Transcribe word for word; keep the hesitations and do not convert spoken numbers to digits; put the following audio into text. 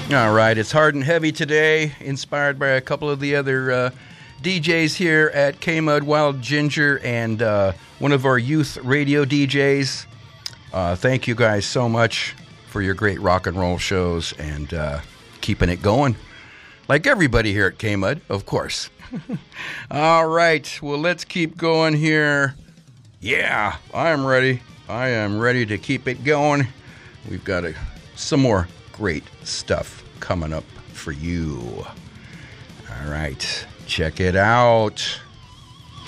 All right, it's hard and heavy today, inspired by a couple of the other uh, D Js here at K-Mud, Wild Ginger, and uh, one of our youth radio D Js. Uh, thank you guys so much for your great rock and roll shows and uh, keeping it going. Like everybody here at K-Mud, of course. All right, well, let's keep going here. Yeah, I am ready. I am ready to keep it going. We've got a, some more great stuff coming up for you. All right, check it out.